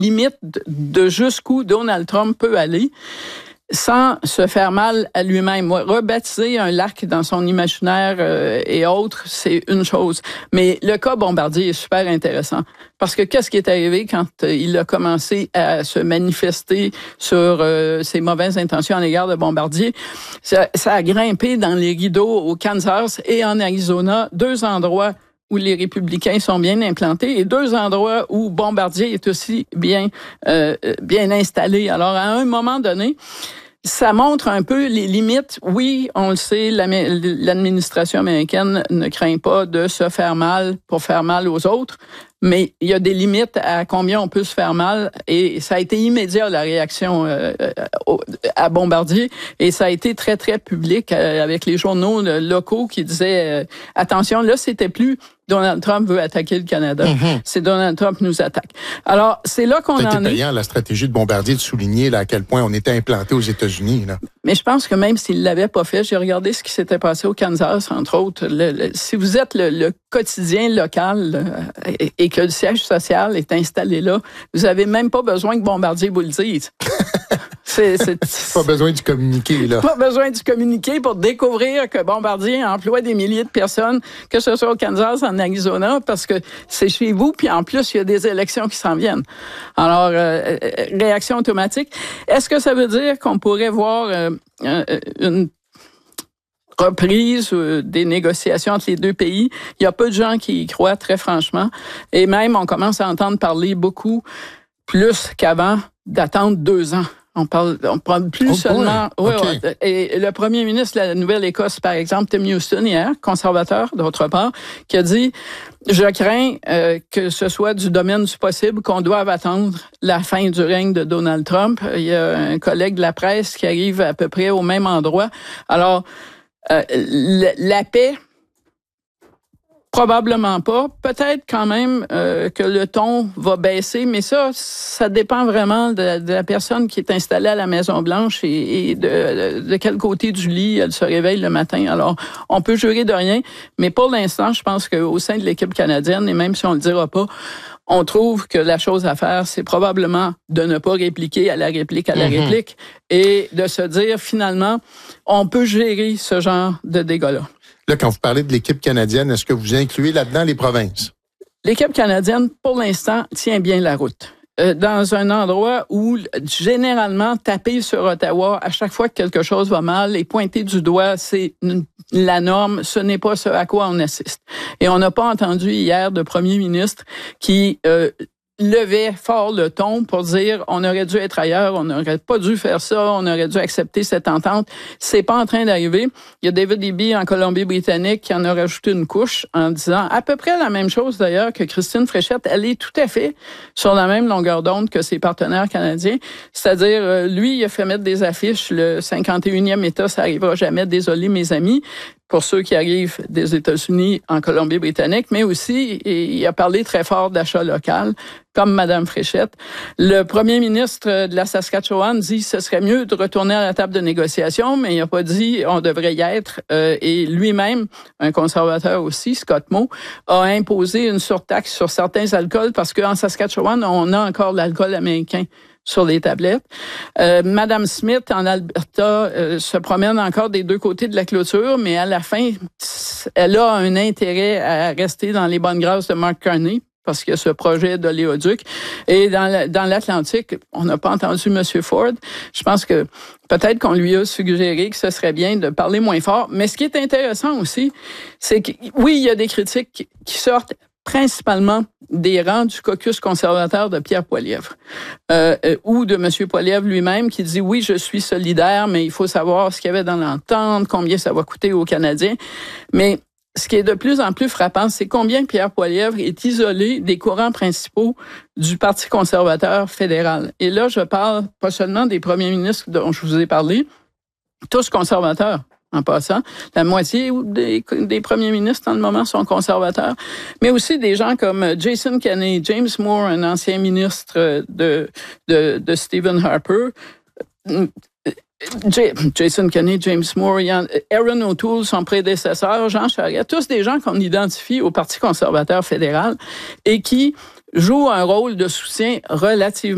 limite de jusqu'où Donald Trump peut aller sans se faire mal à lui-même. Rebaptiser un lac dans son imaginaire et autres, c'est une chose. Mais le cas Bombardier est super intéressant. Parce que qu'est-ce qui est arrivé quand il a commencé à se manifester sur ses mauvaises intentions à l'égard de Bombardier? Ça a grimpé dans les rideaux au Kansas et en Arizona, 2 endroits où les républicains sont bien implantés et 2 endroits où Bombardier est aussi bien installé. Alors, à un moment donné, ça montre un peu les limites. Oui, on le sait, l'administration américaine ne craint pas de se faire mal pour faire mal aux autres, mais il y a des limites à combien on peut se faire mal et ça a été immédiat la réaction à Bombardier et ça a été très, très public avec les journaux locaux qui disaient attention, là, c'était plus Donald Trump veut attaquer le Canada. C'est Donald Trump nous attaque. Alors, c'est là qu'on en est. C'était payant, la stratégie de Bombardier, de souligner là, à quel point on était implanté aux États-Unis. Là. Mais je pense que même s'il l'avait pas fait, j'ai regardé ce qui s'était passé au Kansas, entre autres. Si vous êtes le quotidien local et que le siège social est installé là, vous avez même pas besoin que Bombardier vous le dise. Pas besoin du communiqué, là. Pas besoin du communiqué pour découvrir que Bombardier emploie des milliers de personnes, que ce soit au Kansas, en Arizona, parce que c'est chez vous, puis en plus, il y a des élections qui s'en viennent. Alors, réaction automatique. Est-ce que ça veut dire qu'on pourrait voir une reprise des négociations entre les 2 pays? Il y a peu de gens qui y croient, très franchement. Et même, on commence à entendre parler beaucoup plus qu'avant d'attendre 2 ans. On parle plus seulement. Oui, okay. Et le premier ministre de la Nouvelle-Écosse, par exemple, Tim Houston, hier, conservateur, d'autre part, qui a dit je crains que ce soit du domaine du possible qu'on doive attendre la fin du règne de Donald Trump. Il y a un collègue de la presse qui arrive à peu près au même endroit. Alors, la paix. Probablement pas. Peut-être quand même que le ton va baisser, mais ça dépend vraiment de la personne qui est installée à la Maison-Blanche et de quel côté du lit elle se réveille le matin. Alors, on peut jurer de rien, mais pour l'instant, je pense qu'au sein de l'équipe canadienne, et même si on le dira pas, on trouve que la chose à faire, c'est probablement de ne pas répliquer à la réplique et de se dire, finalement, on peut gérer ce genre de dégâts-là. Là, quand vous parlez de l'équipe canadienne, est-ce que vous incluez là-dedans les provinces? L'équipe canadienne, pour l'instant, tient bien la route. Dans un endroit où, généralement, taper sur Ottawa, à chaque fois que quelque chose va mal et pointer du doigt, c'est la norme, ce n'est pas ce à quoi on assiste. Et on n'a pas entendu hier de premier ministre qui levait fort le ton pour dire on aurait dû être ailleurs, on n'aurait pas dû faire ça, on aurait dû accepter cette entente. C'est pas en train d'arriver. Il y a David Eby en Colombie-Britannique qui en a rajouté une couche en disant à peu près la même chose d'ailleurs que Christine Fréchette. Elle est tout à fait sur la même longueur d'onde que ses partenaires canadiens. C'est-à-dire, lui, il a fait mettre des affiches, le 51e État, ça arrivera jamais, désolé mes amis. Pour ceux qui arrivent des États-Unis en Colombie-Britannique, mais aussi, il a parlé très fort d'achat local, comme Mme Fréchette. Le premier ministre de la Saskatchewan dit ce serait mieux de retourner à la table de négociation, mais il n'a pas dit on devrait y être. Et lui-même, un conservateur aussi, Scott Moe, a imposé une surtaxe sur certains alcools parce qu'en Saskatchewan, on a encore l'alcool américain sur les tablettes. Madame Smith, en Alberta, se promène encore des 2 côtés de la clôture, mais à la fin, elle a un intérêt à rester dans les bonnes grâces de Mark Carney, parce qu'il y a ce projet d'oléoduc. Et dans l'Atlantique, on n'a pas entendu M. Ford. Je pense que peut-être qu'on lui a suggéré que ce serait bien de parler moins fort. Mais ce qui est intéressant aussi, c'est que, oui, il y a des critiques qui sortent principalement des rangs du caucus conservateur de Pierre Poilievre ou de M. Poilievre lui-même qui dit « Oui, je suis solidaire, mais il faut savoir ce qu'il y avait dans l'entente, combien ça va coûter aux Canadiens. » Mais ce qui est de plus en plus frappant, c'est combien Pierre Poilievre est isolé des courants principaux du Parti conservateur fédéral. Et là, je parle pas seulement des premiers ministres dont je vous ai parlé, tous conservateurs. En passant, la moitié des premiers ministres en le moment sont conservateurs, mais aussi des gens comme Jason Kenney, James Moore, un ancien ministre de Stephen Harper, Jason Kenney, James Moore, Aaron O'Toole, son prédécesseur, Jean Charest, tous des gens qu'on identifie au Parti conservateur fédéral et qui jouent un rôle de soutien relativement